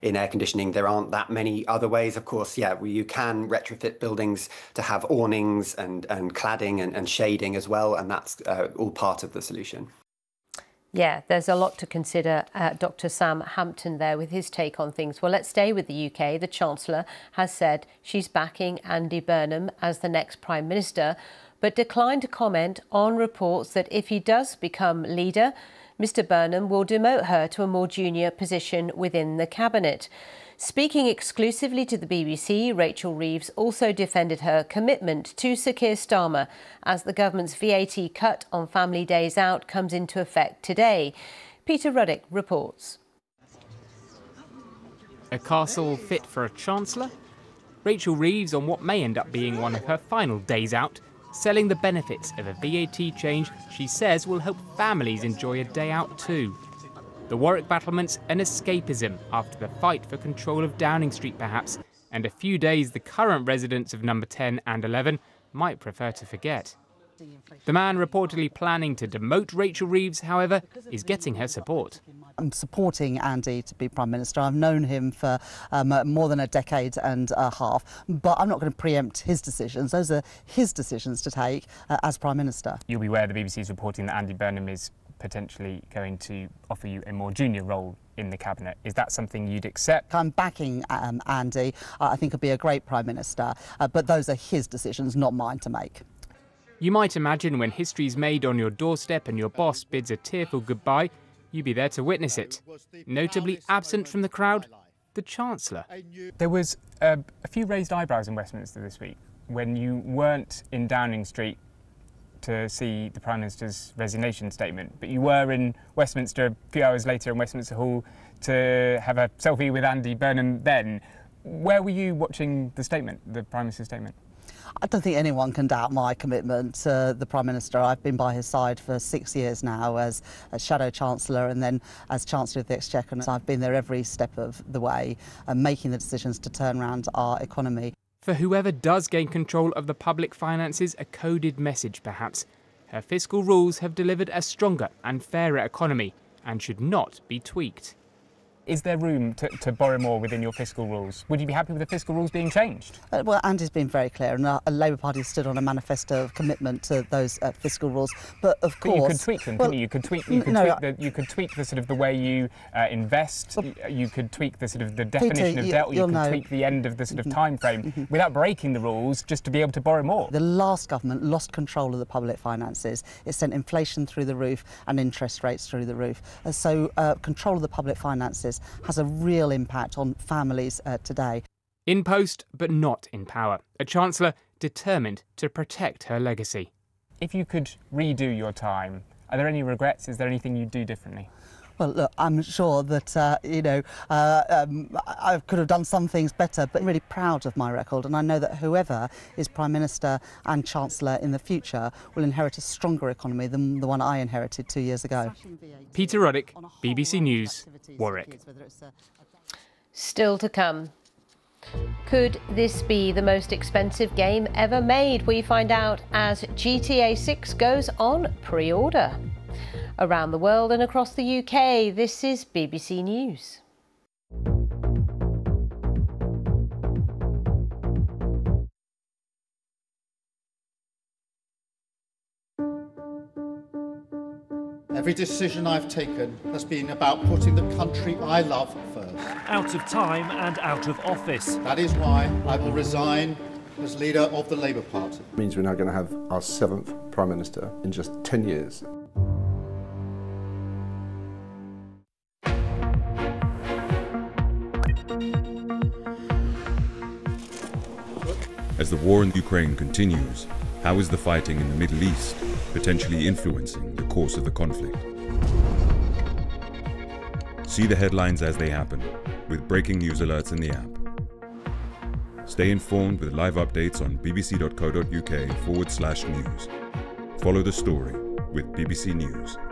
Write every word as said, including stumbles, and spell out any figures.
In air conditioning, there aren't that many other ways. Of course, yeah, you can retrofit buildings to have awnings and, and cladding and, and shading as well, and that's uh, all part of the solution. Yeah, there's a lot to consider. Uh, Doctor Sam Hampton there with his take on things. Well, let's stay with the U K. The Chancellor has said she's backing Andy Burnham as the next Prime Minister, but declined to comment on reports that if he does become leader, Mr Burnham will demote her to a more junior position within the Cabinet. Speaking exclusively to the B B C, Rachel Reeves also defended her commitment to Sir Keir Starmer as the government's V A T cut on family days out comes into effect today. Peter Ruddick reports. A castle fit for a chancellor? Rachel Reeves on what may end up being one of her final days out, selling the benefits of a V A T change she says will help families enjoy a day out too. The Warwick battlements an escapism after the fight for control of Downing Street perhaps, and a few days the current residents of number ten and eleven might prefer to forget. The man reportedly planning to demote Rachel Reeves, however, is getting her support. I'm supporting Andy to be Prime Minister. I've known him for um, more than a decade and a half, but I'm not going to preempt his decisions. Those are his decisions to take uh, as Prime Minister. You'll be aware the B B C is reporting that Andy Burnham is potentially going to offer you a more junior role in the Cabinet. Is that something you'd accept? I'm backing um, Andy. Uh, I think he'll be a great Prime Minister, uh, but those are his decisions, not mine to make. You might imagine when history's made on your doorstep and your boss bids a tearful goodbye, you'd be there to witness it. Notably absent from the crowd, the Chancellor. There was a, a few raised eyebrows in Westminster this week when you weren't in Downing Street to see the Prime Minister's resignation statement, but you were in Westminster a few hours later in Westminster Hall to have a selfie with Andy Burnham then. Where were you watching the statement, the Prime Minister's statement? I don't think anyone can doubt my commitment to the Prime Minister. I've been by his side for six years now as, as Shadow Chancellor and then as Chancellor of the Exchequer. And I've been there every step of the way, uh, making the decisions to turn around our economy. For whoever does gain control of the public finances, a coded message perhaps. Her fiscal rules have delivered a stronger and fairer economy and should not be tweaked. Is there room to, to borrow more within your fiscal rules? Would you be happy with the fiscal rules being changed? Uh, well, Andy's been very clear, and the uh, Labour Party stood on a manifesto of commitment to those uh, fiscal rules. But of but course, you could tweak them, well, couldn't you? You could tweak. You could, no, tweak the, you could tweak the sort of the way you uh, invest. Well, you could tweak the sort of the definition Peter, of you, debt. Or you could know. tweak the end of the sort of Mm-hmm. time frame mm-hmm. without breaking the rules, just to be able to borrow more. The last government lost control of the public finances. It sent inflation through the roof and interest rates through the roof. Uh, so uh, control of the public finances has a real impact on families uh, today. In post, but not in power. A Chancellor determined to protect her legacy. If you could redo your time, are there any regrets? Is there anything you'd do differently? Well, look, I'm sure that, uh, you know, uh, um, I could have done some things better, but I'm really proud of my record. And I know that whoever is Prime Minister and Chancellor in the future will inherit a stronger economy than the one I inherited two years ago. Peter Ruddick, B B C News, Warwick. Still to come. Could this be the most expensive game ever made? We find out as G T A six goes on pre-order. Around the world and across the U K, this is B B C News. Every decision I've taken has been about putting the country I love first. Out of time and out of office. That is why I will resign as leader of the Labour Party. It means we're now going to have our seventh Prime Minister in just ten years. As the war in Ukraine continues, how is the fighting in the Middle East potentially influencing the course of the conflict? See the headlines as they happen, with breaking news alerts in the app. Stay informed with live updates on bbc.co.uk forward slash news. Follow the story with B B C News.